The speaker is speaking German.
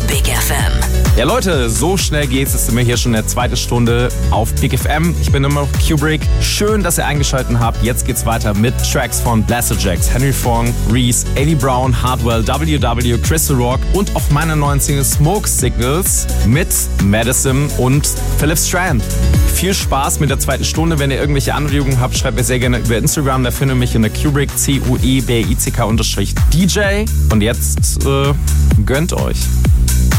Big FM. Ja Leute, so schnell geht's. Es sind wir hier schon in der zweiten Stunde auf Big FM. Ich bin immer noch Kubrick. Schön, dass ihr eingeschaltet habt. Jetzt geht's weiter mit Tracks von Blasterjaxx, Henry Fong, Reese, Ailey Brown, Hardwell, WW, Crystal Rock und auf meiner neuen Single Smoke Signals mit Madison und Philip Strand. Viel Spaß mit der zweiten Stunde. Wenn ihr irgendwelche Anregungen habt, schreibt mir sehr gerne über Instagram. Da findet ihr mich in der Kubrick, Cuebrick_DJ. Und jetzt gönnt euch.